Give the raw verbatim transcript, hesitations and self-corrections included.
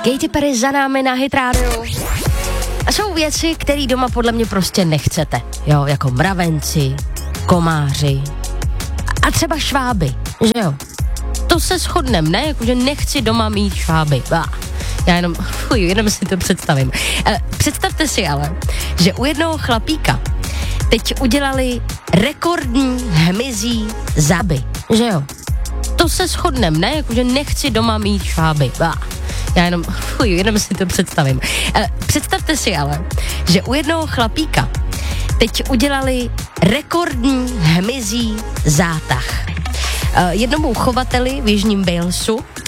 Katy Perry za námi na Hit Radio. A jsou věci, které doma podle mě prostě nechcete. Jo, jako mravenci, komáři a třeba šváby, že jo. To se shodneme, ne? Jakože nechci doma mít šváby. Ah, já jenom, fuj, jenom si to představím. E, představte si ale, že u jednoho chlapíka teď udělali rekordní hmyzí záby, že jo. To se shodneme, ne? Jakože nechci doma mít šváby. Ah, já jenom, fuj, jenom si to představím. E, představte si ale, že u jednoho chlapíka teď udělali rekordní hmyzí zátah. E, jednomu chovateli v Jižním Walesu